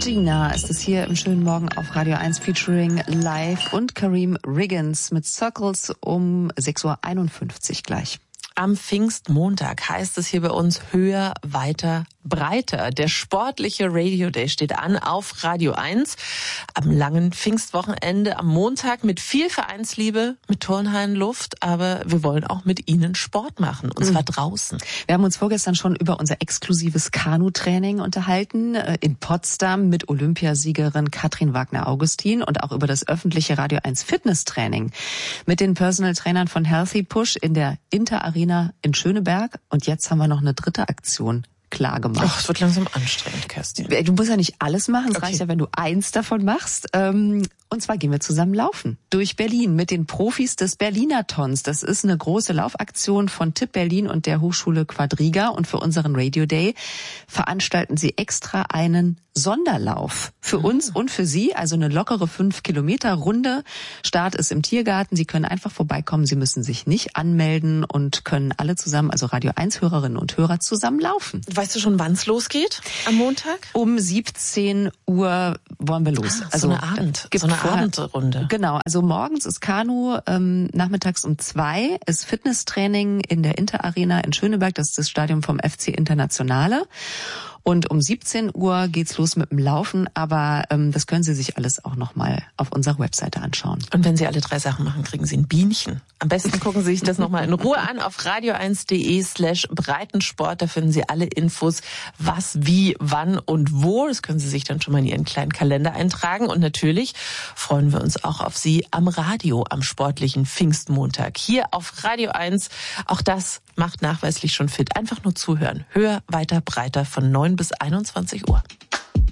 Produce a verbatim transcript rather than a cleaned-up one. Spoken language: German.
Gina ist es hier im schönen Morgen auf Radio eins featuring Live und Kareem Riggins mit Circles um sechs Uhr einundfünfzig gleich. Am Pfingstmontag heißt es hier bei uns höher, weiter, breiter. Der sportliche Radio Day steht an auf Radio eins am langen Pfingstwochenende am Montag mit viel Vereinsliebe, mit Turnhallenluft, aber wir wollen auch mit Ihnen Sport machen, und zwar mhm. draußen. Wir haben uns vorgestern schon über unser exklusives Kanutraining unterhalten in Potsdam mit Olympiasiegerin Katrin Wagner-Augustin und auch über das öffentliche Radio eins Fitnesstraining mit den Personal Trainern von Healthy Push in der Interarena in Schöneberg. Und jetzt haben wir noch eine dritte Aktion klar gemacht. Ach, es wird langsam anstrengend, Kerstin. Du musst ja nicht alles machen. Es okay. reicht ja, wenn du eins davon machst. Und zwar gehen wir zusammen laufen durch Berlin mit den Profis des Berlinertons. Das ist eine große Laufaktion von Tipp Berlin und der Hochschule Quadriga. Und für unseren Radio Day veranstalten sie extra einen Sonderlauf für mhm. uns und für Sie. Also eine lockere fünf Kilometer Runde. Start ist im Tiergarten. Sie können einfach vorbeikommen. Sie müssen sich nicht anmelden und können alle zusammen, also Radio eins Hörerinnen und Hörer, zusammen laufen. Weißt du schon, wann es losgeht am Montag? Um siebzehn Uhr wollen wir los. Ah, also so eine Abend, so eine vorher, Abendrunde. Genau, also morgens ist Kanu, ähm, nachmittags um zwei ist Fitnesstraining in der Interarena in Schöneberg. Das ist das Stadion vom F C Internationale. Und um siebzehn Uhr geht's los mit dem Laufen, aber ähm, das können Sie sich alles auch nochmal auf unserer Webseite anschauen. Und wenn Sie alle drei Sachen machen, kriegen Sie ein Bienchen. Am besten gucken Sie sich das nochmal in Ruhe an auf radio eins punkt de slash Breitensport. Da finden Sie alle Infos, was, wie, wann und wo. Das können Sie sich dann schon mal in Ihren kleinen Kalender eintragen. Und natürlich freuen wir uns auch auf Sie am Radio am sportlichen Pfingstmontag. Hier auf Radio eins. Auch das macht nachweislich schon fit. Einfach nur zuhören. Höher, weiter, breiter von neun bis einundzwanzig Uhr.